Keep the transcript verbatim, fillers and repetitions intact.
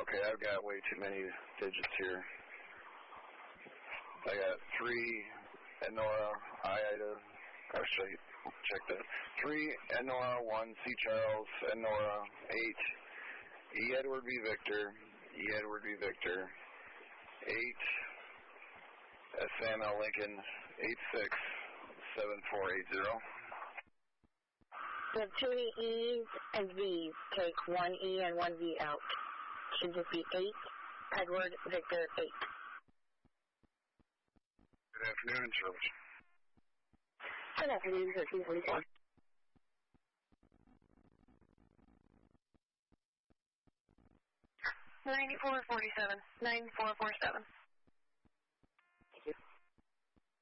Okay, I've got way too many digits here. I got three Enora, I Ida, actually, check that. Three Enora, one C Charles, Enora, eight E Edward V Victor, E Edward V Victor, eight S M L Lincoln, eight six seven four eight zero. You have too many E's and V's. Take one E and one V out. Should just be eight, Edward, Victor, eight. Good afternoon, George. Good afternoon, thirteen forty-four. ninety-four forty-seven, nine four four seven.